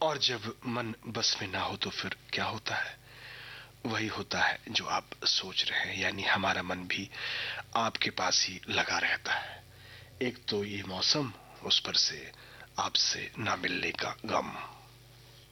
और जब मन बस में ना हो तो फिर क्या होता है? वही होता है जो आप सोच रहे हैं, यानी हमारा मन भी आपके पास ही लगा रहता है। एक तो ये मौसम, उस पर से आपसे ना मिलने का गम।